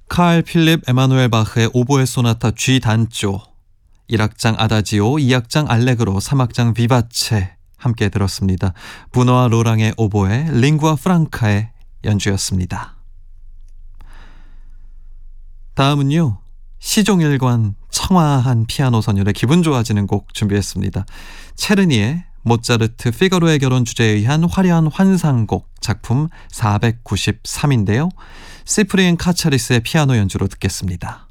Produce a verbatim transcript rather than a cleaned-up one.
칼 필립 에마누엘 바흐의 오보에 소나타 G 단조, 일 악장 아다지오, 이 악장 알레그로, 삼 악장 비바체 함께 들었습니다. 부노와 로랑의 오보에, 링구아 프랑카의 연주였습니다. 다음은요, 시종일관 청아한 피아노 선율에 기분 좋아지는 곡 준비했습니다. 체르니의 모차르트 피가로의 결혼 주제에 의한 화려한 환상곡, 작품 사백구십삼인데요. 시프리엔 카차리스의 피아노 연주로 듣겠습니다.